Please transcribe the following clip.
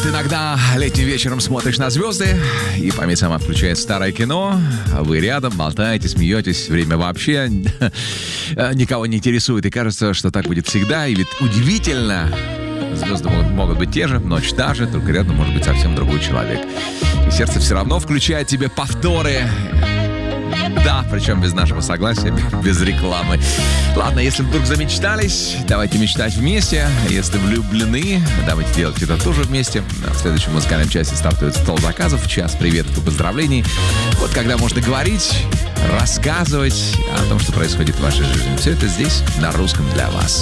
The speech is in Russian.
Вот иногда летним вечером смотришь на звезды, и память сама включает старое кино, а вы рядом болтаете, смеетесь, время вообще никого не интересует, и кажется, что так будет всегда, и ведь удивительно, звезды могут быть те же, ночь та же, только рядом может быть совсем другой человек. И сердце все равно включает тебе повторы. Да, причем без нашего согласия, без рекламы. Ладно, если вдруг замечтались, давайте мечтать вместе. Если влюблены, давайте делать это тоже вместе. В следующем музыкальном часе стартует стол заказов, час приветов и поздравлений. Вот когда можно говорить, рассказывать о том, что происходит в вашей жизни. Все это здесь, на русском для вас.